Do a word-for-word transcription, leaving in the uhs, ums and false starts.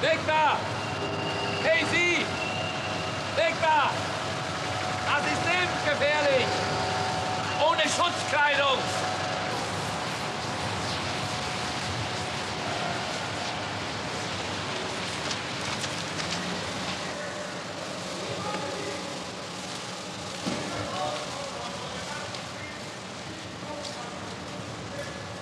Weg da! Hey, Sie! Weg da! Das ist lebensgefährlich! Ohne Schutzkleidung!